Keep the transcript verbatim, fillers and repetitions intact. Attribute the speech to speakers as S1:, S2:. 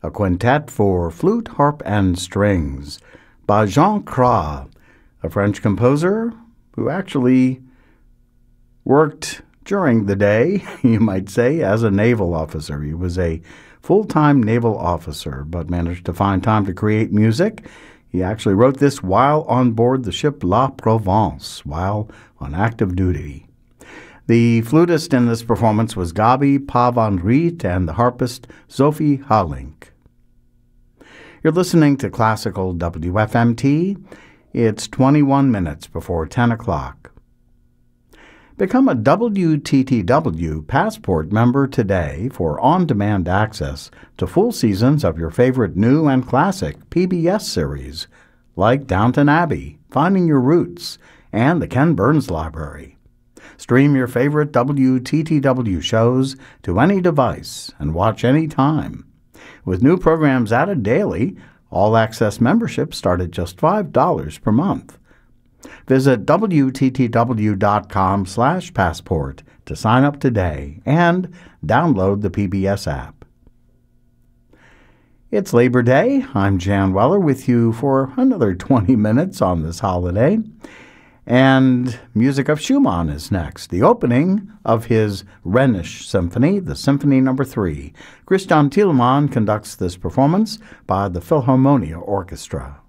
S1: a quintet for flute, harp, and strings by Jean Cras, a French composer who actually worked during the day, you might say, as a naval officer. He was a full-time naval officer, but managed to find time to create music. He actually wrote this while on board the ship La Provence, while on active duty. The flutist in this performance was Gabi Pavanriet and the harpist Sophie Halink. You're listening to Classical W F M T. It's twenty-one minutes before ten o'clock. Become a W T T W Passport member today for on-demand access to full seasons of your favorite new and classic P B S series, like Downton Abbey, Finding Your Roots, and the Ken Burns Library. Stream your favorite W T T W shows to any device and watch any time. With new programs added daily, all-access memberships start at just five dollars per month. Visit W T T W dot com slash passport to sign up today and download the P B S app. It's Labor Day. I'm Jan Weller with you for another twenty minutes on this holiday. And music of Schumann is next, the opening of his Rhenish Symphony, the Symphony Number Three. Christian Thielemann conducts this performance by the Philharmonia Orchestra.